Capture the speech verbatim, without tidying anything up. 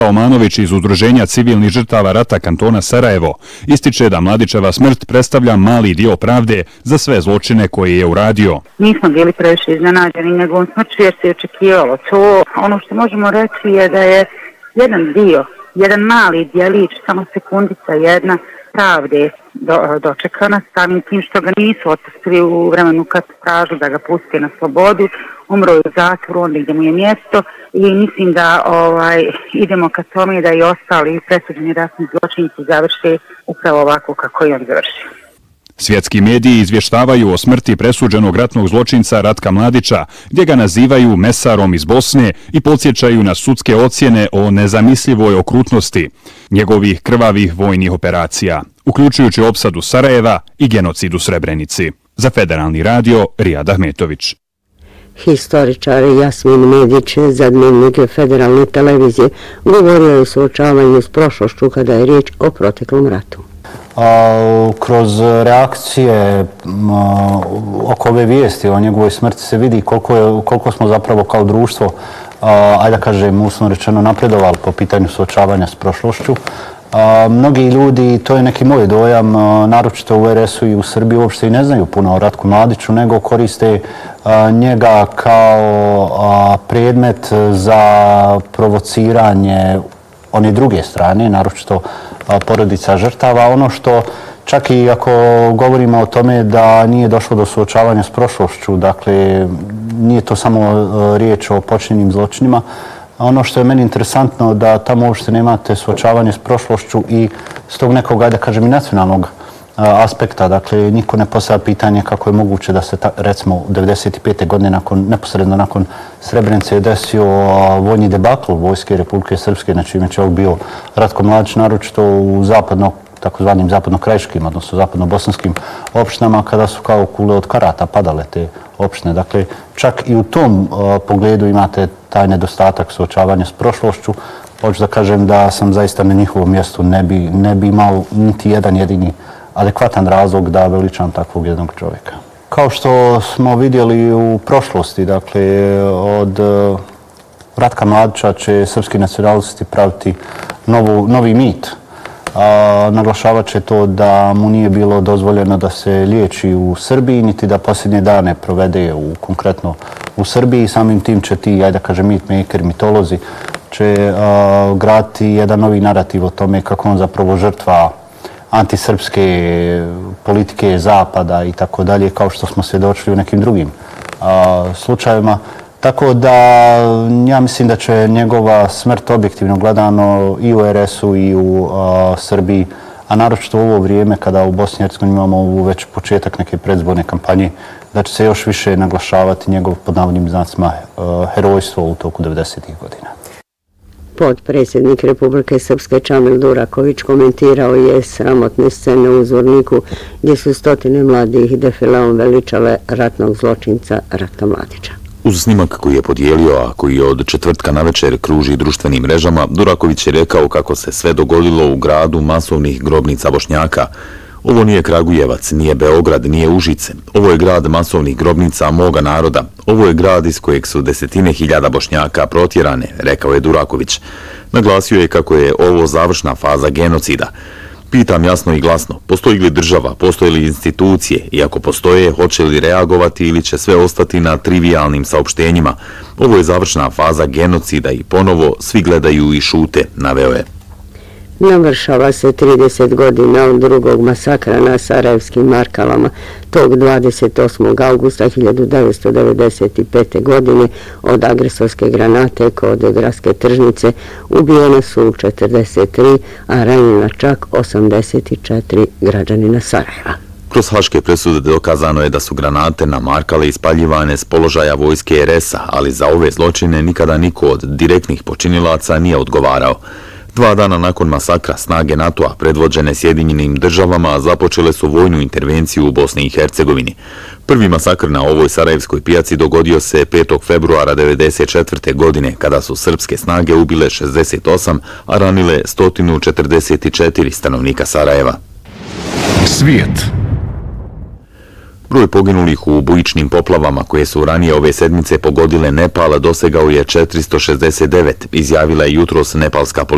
Omanović iz Udruženja civilnih žrtava rata kantona Sarajevo ističe da Mladićeva smrt predstavlja mali dio pravde za sve zločine koje je uradio. Nismo bili previše iznenađeni njegovom smrću jer se je očekivalo to. Ono što možemo reći je da je jedan dio, jedan mali djelić, samo sekundica jedna pravde do, dočekana, samim tim što ga nisu otpustili u vremenu kad tražu da ga puste na slobodu, umro je u zatvoru, onda gdje mu je mjesto i mislim da ovaj, idemo ka tome da i ostali presuđeni ratni zločinci završe upravo ovako kako je on završio. Svjetski mediji izvještavaju o smrti presuđenog ratnog zločinca Ratka Mladića, gdje ga nazivaju mesarom iz Bosne i podsjećaju na sudske ocjene o nezamislivoj okrutnosti njegovih krvavih vojnih operacija, uključujući opsadu Sarajeva i genocid u Srebrenici. Za Federalni radio, Rijad Ahmetović. Historičar Jasmin Medić za Dnevnik Federalne televizije govorio je o suočavanju s prošlošću kada je riječ o proteklom ratu. A, kroz reakcije a, oko ove vijesti o njegovoj smrti se vidi koliko, je, koliko smo zapravo kao društvo, a, ajde da kažem, usno rečeno, napredovali po pitanju suočavanja s prošlošću. A, mnogi ljudi, to je neki moj dojam, a, naročito u er es u i u Srbiji, uopšte i ne znaju puno o Ratku Mladiću, nego koriste a, njega kao a, predmet za provociranje one druge strane, naročito a, porodica žrtava. Ono što čak i ako govorimo o tome da nije došlo do suočavanja s prošlošću, dakle nije to samo a, riječ o počinjenim zločinima. Ono što je meni interesantno da tamo uopšte nemate suočavanje s prošlošću i s tog nekog, da kažem, i nacionalnog aspekta. Dakle, niko ne postavlja pitanje kako je moguće da se, ta, recimo, devedeset pete godine, nakon, neposredno nakon Srebrenice, je desio vojni debakl Vojske Republike Srpske, na čime je bio Ratko Mladić, naročito u zapadno, takozvanim zapadno-krajiškim, odnosno zapadno-bosanskim opštinama, kada su kao kule od karata padale te opštine. Dakle, čak i u tom uh, pogledu imate taj nedostatak suočavanja s prošlošću. Hoću da kažem da sam zaista na njihovom mjestu ne bi, ne bi imao niti jedan jedini adekvatan razlog da veličam takvog jednog čovjeka. Kao što smo vidjeli u prošlosti, dakle, od uh, Ratka Mladića će srpski nacionalisti praviti novu, novi mit. A, naglašavat će to da mu nije bilo dozvoljeno da se liječi u Srbiji, niti da posljednje dane provede u, konkretno u Srbiji. Samim tim će ti, ajde da kažem, mitmaker, mitolozi, će a, graditi jedan novi narativ o tome kako on zapravo žrtva antisrpske politike Zapada i tako dalje, kao što smo svjedočili u nekim drugim a, slučajevima. Tako da ja mislim da će njegova smrt objektivno gledano i u er es u i u a, Srbiji, a naročito u ovo vrijeme kada u Bosni i Hercegovini imamo već početak neke predzborne kampanje, da će se još više naglašavati njegov pod navodnim znacima herojstvo u toku devedesetih godina. Potpredsjednik Republike Srpske Čamil Duraković komentirao je sramotne scene u Zvorniku gdje su stotine mladih defileom veličale ratnog zločinca Ratka Mladića. Uz snimak koji je podijelio, a koji od četvrtka na večer kruži društvenim mrežama, Duraković je rekao kako se sve dogodilo u gradu masovnih grobnica Bošnjaka. Ovo nije Kragujevac, nije Beograd, nije Užice. Ovo je grad masovnih grobnica moga naroda. Ovo je grad iz kojeg su desetine hiljada Bošnjaka protjerane, rekao je Duraković. Naglasio je kako je ovo završna faza genocida. Pitam jasno i glasno, postoji li država, postoje li institucije i ako postoje, hoće li reagovati ili će sve ostati na trivialnim saopštenjima. Ovo je završna faza genocida i ponovo svi gledaju i šute, naveo je. Navršava se trideset godina od drugog masakra na Sarajevskim Markalama. Tog dvadeset osmog augusta hiljadu devetsto devedeset pete. godine od agresorske granate kod gradske tržnice ubijene su četrdeset tri, a ranjena čak osamdeset četiri građanina Sarajeva. Kroz haške presude dokazano je da su granate na Markale ispaljivane s položaja vojske er es a, ali za ove zločine nikada niko od direktnih počinilaca nije odgovarao. Dva dana nakon masakra snage NATO-a predvođene Sjedinjenim državama započele su vojnu intervenciju u Bosni i Hercegovini. Prvi masakr na ovoj sarajevskoj pijaci dogodio se petog februara devedeset četvrte. godine kada su srpske snage ubile šezdeset osam, a ranile sto četrdeset četiri stanovnika Sarajeva. Svijet. Broj poginulih u bujičnim poplavama koje su ranije ove sedmice pogodile Nepal dosegao je četiristo šezdeset devet, izjavila je jutros nepalska policija.